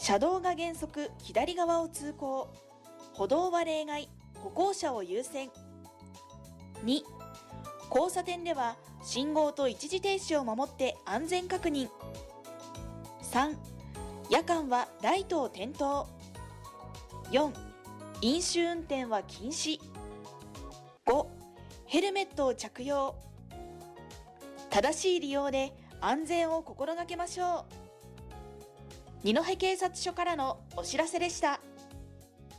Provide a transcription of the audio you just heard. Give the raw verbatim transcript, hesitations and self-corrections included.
車道が原則左側を通行、歩道は例外、歩行者を優先。に、交差点では信号と一時停止を守って安全確認。さん、夜間はライトを点灯。よん、飲酒運転は禁止。ご、ヘルメットを着用。正しい利用で安全を心がけましょう。二戸警察署からのお知らせでした。